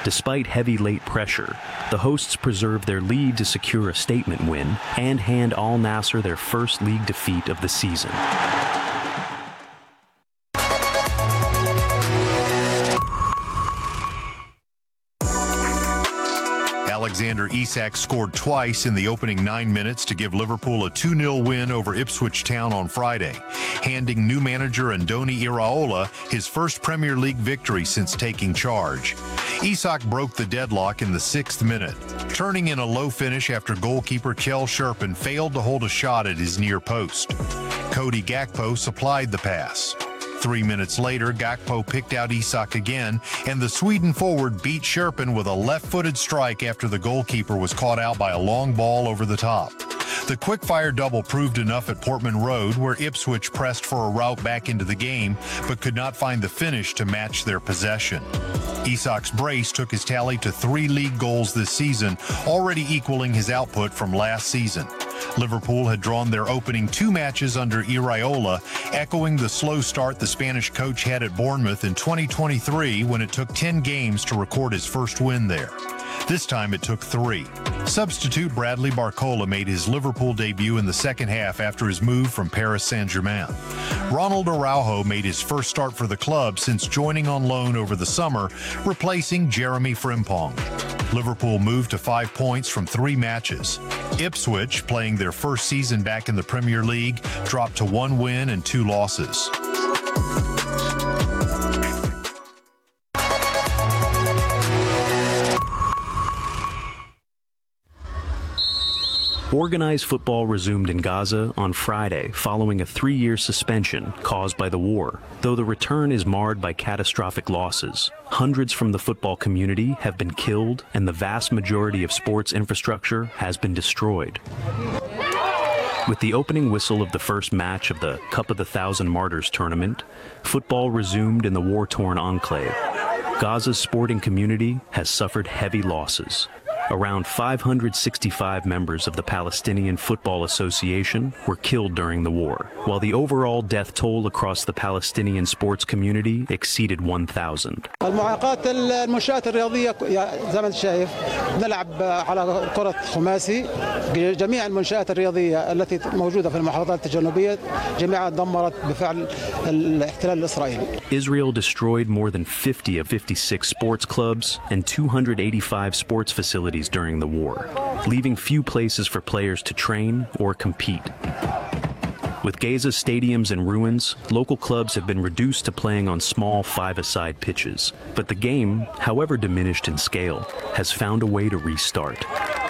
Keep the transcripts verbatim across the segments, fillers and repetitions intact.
Despite heavy late pressure, the hosts preserved their lead to secure a statement win and hand Al Nassr their first league defeat of the season. Alexander Isak scored twice in the opening nine minutes to give Liverpool a two nil win over Ipswich Town on Friday, handing new manager Andoni Iraola his first Premier League victory since taking charge. Isak broke the deadlock in the sixth minute, turning in a low finish after goalkeeper Kjell Scherpen failed to hold a shot at his near post. Cody Gakpo supplied the pass. Three minutes later, Gakpo picked out Isak again, and the Sweden forward beat Scherpen with a left-footed strike after the goalkeeper was caught out by a long ball over the top. The quick-fire double proved enough at Portman Road, where Ipswich pressed for a route back into the game, but could not find the finish to match their possession. Isak's brace took his tally to three league goals this season, already equaling his output from last season. Liverpool had drawn their opening two matches under Iraola, echoing the slow start the Spanish coach had at Bournemouth in twenty twenty-three when it took ten games to record his first win there. This time it took three. Substitute Bradley Barcola made his Liverpool debut in the second half after his move from Paris Saint-Germain. Ronald Araujo made his first start for the club since joining on loan over the summer, replacing Jeremy Frimpong. Liverpool moved to five points from three matches. Ipswich, playing their first season back in the Premier League, dropped to one win and two losses. Organized football resumed in Gaza on Friday following a three-year suspension caused by the war, though the return is marred by catastrophic losses. Hundreds from the football community have been killed, and the vast majority of sports infrastructure has been destroyed. With the opening whistle of the first match of the Cup of the Thousand Martyrs tournament, football resumed in the war-torn enclave. Gaza's sporting community has suffered heavy losses. Around five hundred sixty-five members of the Palestinian Football Association were killed during the war, while the overall death toll across the Palestinian sports community exceeded one thousand. المعاقات المنشآت الرياضية زي ما انت شايف نلعب على كرة خماسي. جميع المنشآت الرياضية التي موجودة في المحافظات الجنوبية جميعها دمرت بفعل الاحتلال الإسرائيلي. Israel destroyed more than fifty of fifty-six sports clubs and two hundred eighty-five sports facilities during the war, leaving few places for players to train or compete. With Gaza's stadiums in ruins, local clubs have been reduced to playing on small five-a-side pitches. But the game, however diminished in scale, has found a way to restart.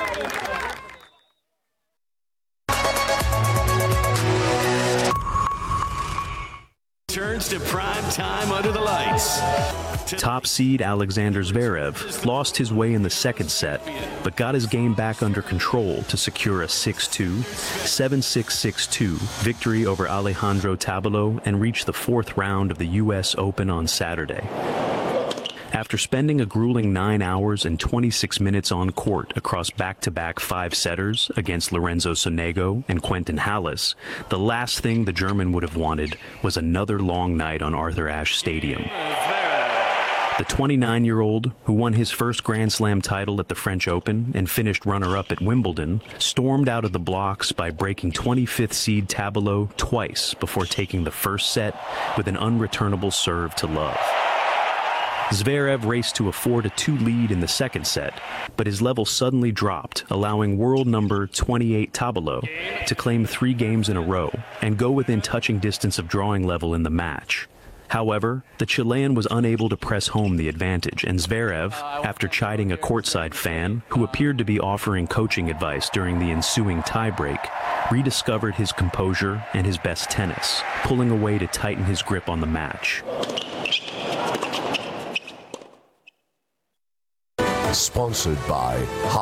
Turns to prime time under the lights. Top seed Alexander Zverev lost his way in the second set, but got his game back under control to secure a six two, seven six, six two victory over Alejandro Tabilo and reach the fourth round of the U S Open on Saturday. After spending a grueling nine hours and twenty-six minutes on court across back-to-back five-setters against Lorenzo Sonego and Quentin Halys, the last thing the German would have wanted was another long night on Arthur Ashe Stadium. The twenty-nine-year-old, who won his first Grand Slam title at the French Open and finished runner-up at Wimbledon, stormed out of the blocks by breaking twenty-fifth seed Tabilo twice before taking the first set with an unreturnable serve to love. Zverev raced to a four to two lead in the second set, but his level suddenly dropped, allowing world number twenty-eight Tabilo to claim three games in a row and go within touching distance of drawing level in the match. However, the Chilean was unable to press home the advantage, and Zverev, after chiding a courtside fan who appeared to be offering coaching advice during the ensuing tiebreak, rediscovered his composure and his best tennis, pulling away to tighten his grip on the match. Sponsored by